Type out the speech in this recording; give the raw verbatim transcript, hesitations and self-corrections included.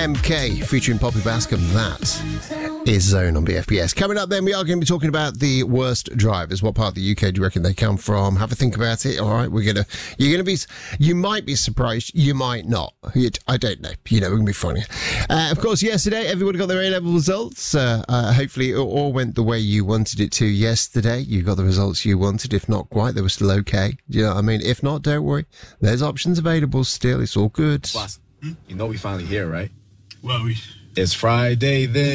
M K featuring Poppy Bascom. That is Zone on B F B S. Coming up then, we are going to be talking about the worst drivers. What part of the U K do you reckon they come from? Have a think about it. All right, we're gonna. You're gonna be. You might be surprised. You might not. I don't know. You know, we're gonna be funny. Uh, of course, yesterday everybody got their A-level results. Uh, uh, hopefully, it all went the way you wanted it to. Yesterday, you got the results you wanted. If not quite, they were still okay. Do you know what I mean? If not, don't worry. There's options available still. It's all good. Boss, you know we finally here, right? Well, we... It's Friday then.